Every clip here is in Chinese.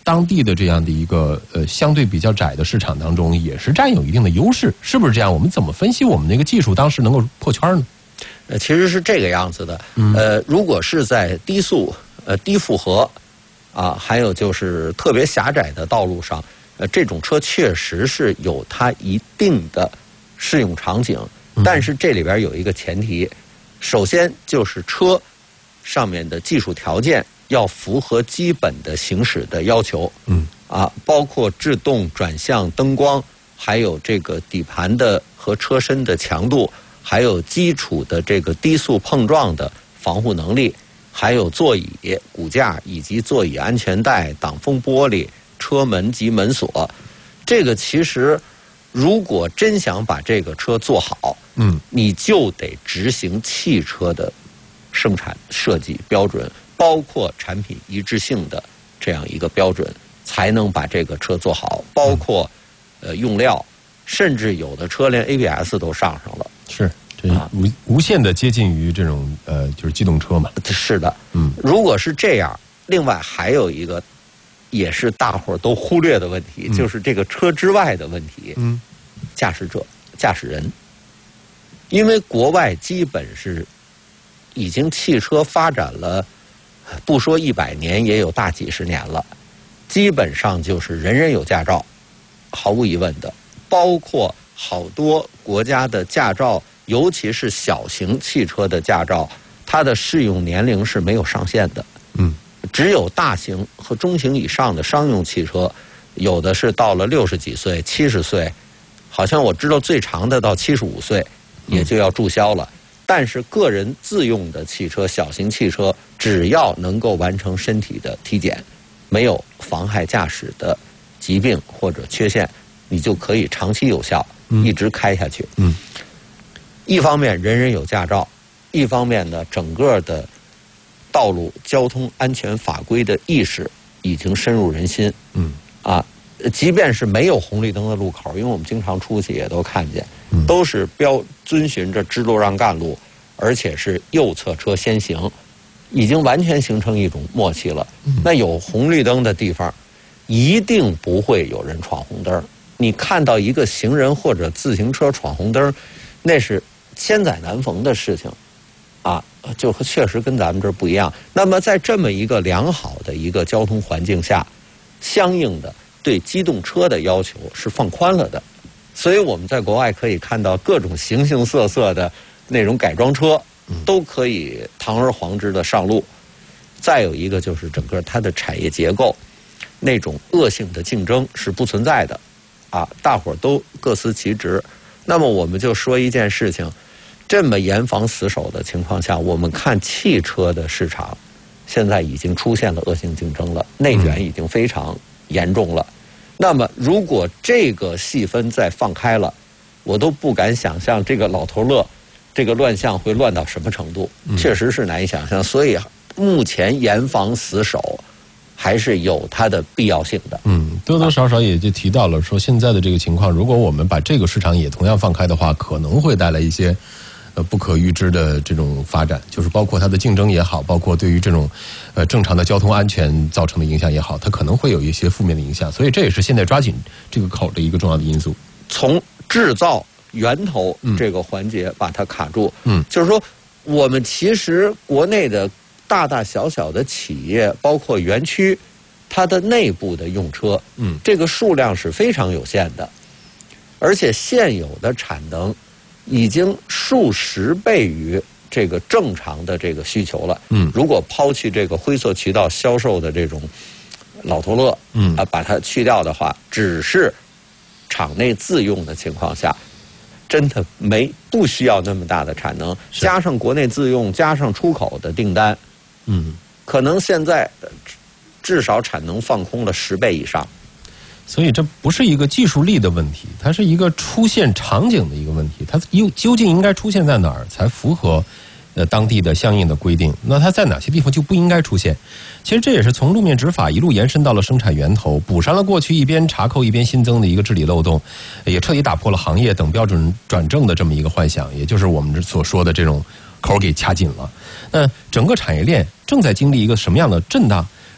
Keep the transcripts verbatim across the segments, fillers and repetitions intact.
当地的这样的一个呃相对比较窄的市场当中，也是占有一定的优势，是不是这样？我们怎么分析我们那个技术当时能够破圈呢？ 呃，其实是这个样子的。呃，如果是在低速、呃低负荷啊，还有就是特别狭窄的道路上，呃，这种车确实是有它一定的适用场景。但是这里边有一个前提，首先就是车上面的技术条件要符合基本的行驶的要求。嗯，啊，包括制动、转向、灯光，还有这个底盘的和车身的强度。还有基础的这个低速碰撞的防护能力，还有座椅、骨架以及座椅安全带、挡风玻璃、车门及门锁。这个其实，如果真想把这个车做好，嗯，你就得执行汽车的生产设计标准，包括产品一致性的这样一个标准，才能把这个车做好。包括呃用料，甚至有的车连 A B S 都上上了。 是，这无无限的接近于这种呃，就是机动车嘛。 是的，嗯，如果是这样，另外还有一个也是大伙儿都忽略的问题，嗯、就是这个车之外的问题。嗯，驾驶者、驾驶人，因为国外基本是已经汽车发展了，不说一百年，也有大几十年了，基本上就是人人有驾照，毫无疑问的，包括。好多国家的驾照，尤其是小型汽车的驾照，它的适用年龄是没有上限的。嗯，只有大型和中型以上的商用汽车，有的是到了六十几岁、七十岁，好像我知道最长的到七十五岁也就要注销了。嗯、但是个人自用的汽车、小型汽车，只要能够完成身体的体检，没有妨害驾驶的疾病或者缺陷，你就可以长期有效。一直开下去。嗯，一方面人人有驾照，一方面呢，整个的道路交通安全法规的意识已经深入人心。嗯，啊，即便是没有红绿灯的路口，因为我们经常出去也都看见，都是标遵循着支路让干路，而且是右侧车先行，已经完全形成一种默契了。那有红绿灯的地方，一定不会有人闯红灯。你看到一个行人或者自行车闯红灯，那是千载难逢的事情，啊，就确实跟咱们这儿不一样。那么在这么一个良好的一个交通环境下，相应的对机动车的要求是放宽了的，所以我们在国外可以看到各种形形色色的那种改装车，都可以堂而皇之的上路。再有一个就是整个它的产业结构，那种恶性的竞争是不存在的。啊，大伙儿都各司其职。那么我们就说一件事情，这么严防死守的情况下，我们看汽车的市场现在已经出现了恶性竞争了，内卷已经非常严重了。那么如果这个细分再放开了，我都不敢想象这个老头乐这个乱象会乱到什么程度，确实是难以想象。所以目前严防死守还是有它的必要性的。 嗯，多多少少也就提到了说，现在的这个情况，如果我们把这个市场也同样放开的话，可能会带来一些呃不可预知的这种发展，就是包括它的竞争也好，包括对于这种呃正常的交通安全造成的影响也好，它可能会有一些负面的影响。所以这也是现在抓紧这个口的一个重要的因素。 从制造源头这个环节把它卡住，嗯，就是说我们其实国内的大大小小的企业，包括园区，它的内部的用车，嗯，这个数量是非常有限的，而且现有的产能已经数十倍于这个正常的这个需求了。嗯，如果抛弃这个灰色渠道销售的这种老头乐，嗯啊，把它去掉的话，只是厂内自用的情况下，真的没不需要那么大的产能，加上国内自用，加上出口的订单。嗯，可能现在至少产能放空了十倍以上， 所以这不是一个技术力的问题，它是一个出现场景的一个问题。它又究竟应该出现在哪儿才符合呃当地的相应的规定？那它在哪些地方就不应该出现？其实这也是从路面执法一路延伸到了生产源头，补上了过去一边查扣一边新增的一个治理漏洞，也彻底打破了行业等标准转正的这么一个幻想，也就是我们所说的这种口给掐紧了。那整个产业链正在经历一个什么样的震荡？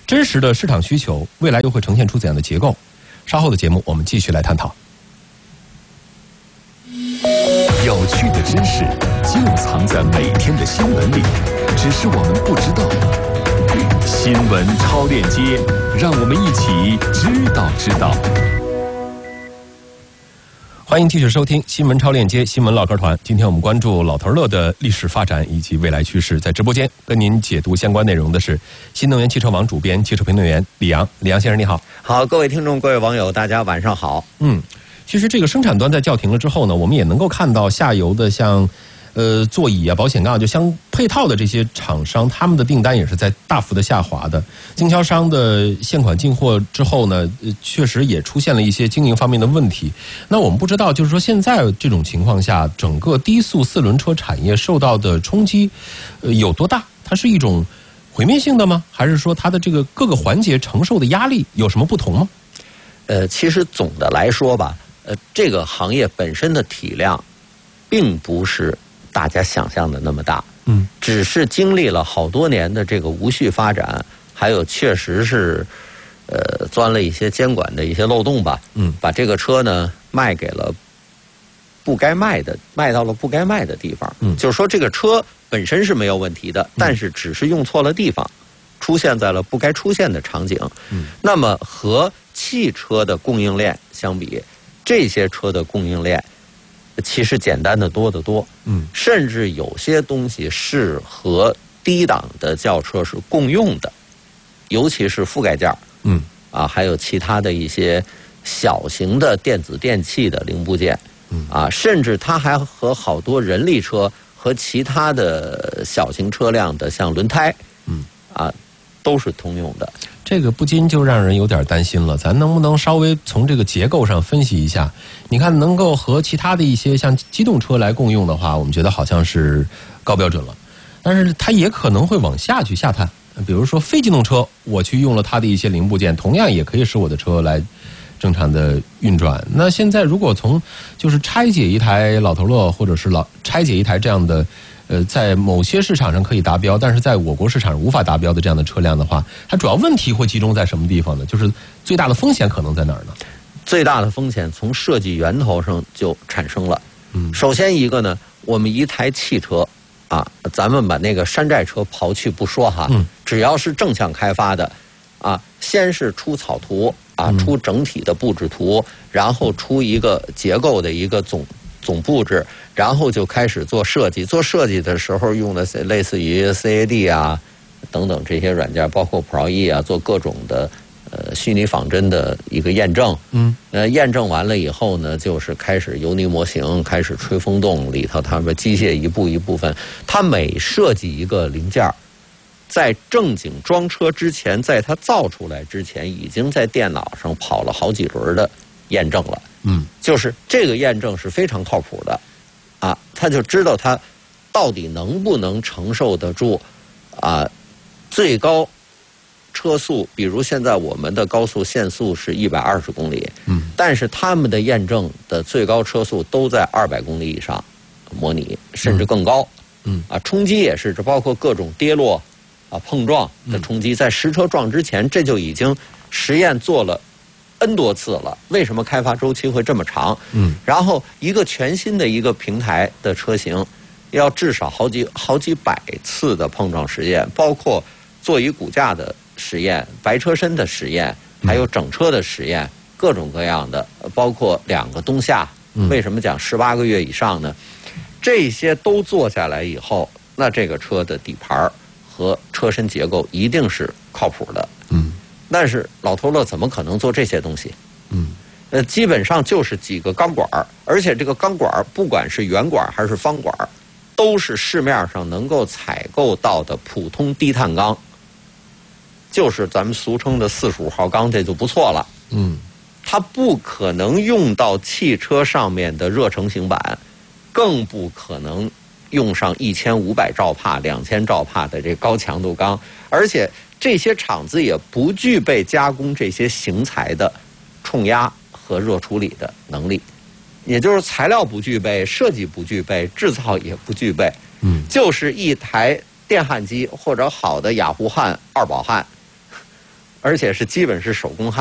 真实的市场需求未来又会呈现出怎样的结构？稍后的节目我们继续来探讨。 有趣的知识就藏在每天的新闻里，只是我们不知道。新闻超链接，让我们一起知道知道。 欢迎继续收听新闻超链接新闻唠嗑团。今天我们关注老头乐的历史发展以及未来趋势，在直播间跟您解读相关内容的是新能源汽车网主编、汽车评论员李阳。李阳先生你好。 好，各位听众、各位网友，大家晚上好。 嗯，其实这个生产端在叫停了之后呢，我们也能够看到下游的像呃座椅啊、保险杠就相配套的这些厂商，他们的订单也是在大幅的下滑的。经销商的现款进货之后呢，呃，确实也出现了一些经营方面的问题。那我们不知道，就是说现在这种情况下，整个低速四轮车产业受到的冲击，呃，有多大？它是一种毁灭性的吗？还是说它的这个各个环节承受的压力有什么不同吗？ 呃，其实总的来说吧，呃，这个行业本身的体量，并不是大家想象的那么大，嗯，只是经历了好多年的这个无序发展，还有确实是，呃，钻了一些监管的一些漏洞吧，嗯，把这个车呢卖给了不该卖的，卖到了不该卖的地方，嗯，就是说这个车本身是没有问题的，但是只是用错了地方，出现在了不该出现的场景，嗯，那么和汽车的供应链相比，这些车的供应链其实简单的多得多，嗯，甚至有些东西是和低档的轿车是共用的，尤其是覆盖件，嗯，啊，还有其他的一些小型的电子电器的零部件，嗯，啊，甚至它还和好多人力车和其他的小型车辆的像轮胎，嗯，啊，都是通用的。 这个不禁就让人有点担心了，咱能不能稍微从这个结构上分析一下？你看，能够和其他的一些像机动车来共用的话，我们觉得好像是高标准了，但是它也可能会往下去下探。比如说非机动车，我去用了它的一些零部件，同样也可以使我的车来正常的运转。那现在如果从就是拆解一台老头乐，或者是老拆解一台这样的呃，在某些市场上可以达标，但是在我国市场上无法达标的这样的车辆的话，它主要问题会集中在什么地方呢？就是最大的风险可能在哪儿呢？ 最大的风险从设计源头上就产生了。嗯，首先一个呢，我们一台汽车啊，咱们把那个山寨车刨去不说哈，嗯，只要是正向开发的啊，先是出草图啊，出整体的布置图，然后出一个结构的一个总总布置。然后就开始做设计，做设计的时候用的类似于 C A D 啊等等这些软件，包括 Pro E 啊，做各种的呃虚拟仿真的一个验证。嗯，呃，验证完了以后呢，就是开始油泥模型，开始吹风洞里头，它们机械一步一部分，它每设计一个零件，在正经装车之前，在它造出来之前，已经在电脑上跑了好几轮的验证了。嗯，就是这个验证是非常靠谱的。啊，他就知道他到底能不能承受得住啊最高车速，比如现在我们的高速限速是一百二十公里，嗯，但是他们的验证的最高车速都在二百公里以上模拟，甚至更高，嗯，啊，冲击也是，这包括各种跌落啊、碰撞的冲击，在实车撞之前，这就已经实验做了N 多次了，为什么开发周期会这么长？嗯，然后一个全新的一个平台的车型，要至少好几好几百次的碰撞实验，包括座椅骨架的实验、白车身的实验，还有整车的实验，各种各样的，包括两个冬夏。为什么讲十八个月以上呢？这些都做下来以后，那这个车的底盘和车身结构一定是靠谱的。嗯。但是老头乐怎么可能做这些东西？嗯，呃，基本上就是几个钢管，而且这个钢管不管是圆管还是方管，都是市面上能够采购到的普通低碳钢，就是咱们俗称的四十五号钢，这就不错了。嗯，它不可能用到汽车上面的热成型板，更不可能用上一千五百兆帕、两千兆帕的这高强度钢，而且这些厂子也不具备加工这些型材的冲压和热处理的能力，也就是材料不具备，设计不具备，制造也不具备。嗯，就是一台电焊机或者好的雅虎焊、二宝焊， 而且是基本是手工焊。